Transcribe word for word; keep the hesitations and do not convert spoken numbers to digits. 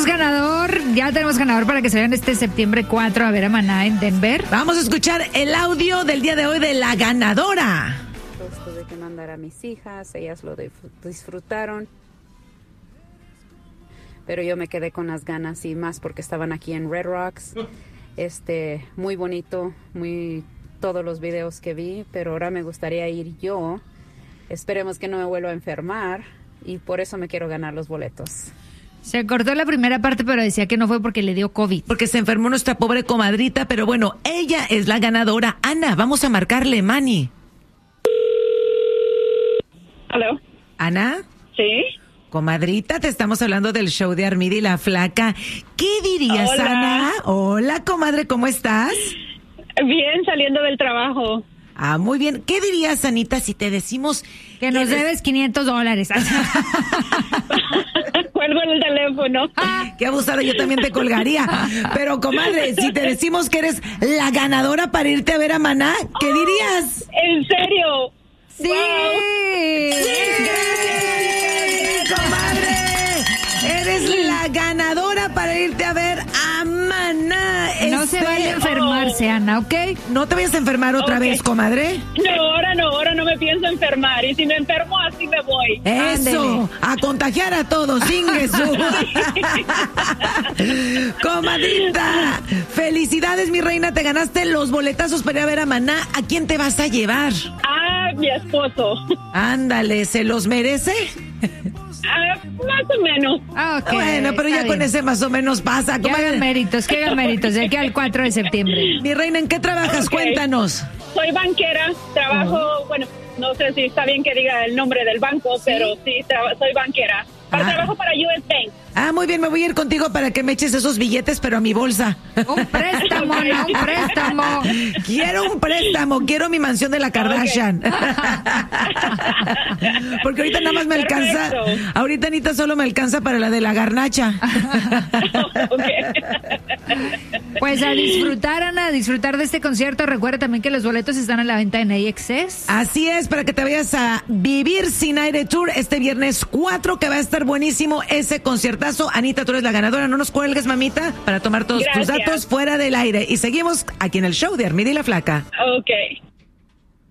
ganador, ya tenemos ganador para que se vayan este septiembre cuatro a ver a Maná en Denver. Vamos a escuchar el audio del día de hoy de la ganadora. Tuve que mandar a mis hijas, ellas lo disfrutaron, pero yo me quedé con las ganas y más porque estaban aquí en Red Rocks. Este, muy bonito, muy todos los videos que vi, pero ahora me gustaría ir yo. Esperemos que no me vuelva a enfermar y por eso me quiero ganar los boletos. Se cortó la primera parte, pero decía que no fue porque le dio COVID. Porque se enfermó nuestra pobre comadrita, pero bueno, ella es la ganadora. Ana, vamos a marcarle, Manny. ¿Aló? ¿Ana? Sí. Comadrita, te estamos hablando del show de Armida y la Flaca. ¿Qué dirías, Hola. Ana? Hola, comadre, ¿cómo estás? Bien, saliendo del trabajo. Ah, muy bien. ¿Qué dirías, Anita, si te decimos que nos eres... debes quinientos dólares? Cuelgo en el teléfono. Qué abusada, yo también te colgaría. Pero, comadre, si te decimos que eres la ganadora para irte a ver a Maná, ¿qué dirías? ¿En serio? ¡Sí! Wow. ¡Sí! ¡Comadre! Eres la ganadora para irte a ver a Maná. No Este... se vale a enfermarse, Ana, ¿ok? No te vayas a enfermar otra Okay. vez, comadre. No, ahora no, ahora no me pienso enfermar. Y si me enfermo, así me voy. Eso, a contagiar a todos, sin Jesús. Comadrita, felicidades, mi reina, te ganaste los boletazos para ir a ver a Maná. ¿A quién te vas a llevar? Ah, mi esposo. Ándale, ¿se los merece? Ah, más o menos. Ah, ok. Bueno, pero ya Está con bien. ese más o menos pasa. Que hagan méritos, que hagan méritos, de aquí al cuatro de septiembre. Mi reina, ¿en qué trabajas? Okay. Cuéntanos. Soy banquera, trabajo, uh-huh. bueno, no sé si está bien que diga el nombre del banco, ¿sí? Pero sí, tra- soy banquera. Para, ah. Trabajo para U S Bank. Ah, muy bien, me voy a ir contigo para que me eches esos billetes, pero a mi bolsa. Un préstamo, no, un préstamo. Quiero un préstamo, quiero mi mansión de la Kardashian. Okay. Porque ahorita nada más me alcanza, Perfecto. ahorita Anita solo me alcanza para la de la garnacha. Pues a disfrutar, Ana, a disfrutar de este concierto. Recuerda también que los boletos están a la venta en A X S. Así es, para que te vayas a Vivir Sin Aire Tour este viernes cuatro, que va a estar buenísimo ese conciertazo. Anita, tú eres la ganadora, no nos cuelgues, mamita, para tomar todos Gracias. tus datos fuera del aire. Y seguimos aquí en el show de Armida y la Flaca. Ok.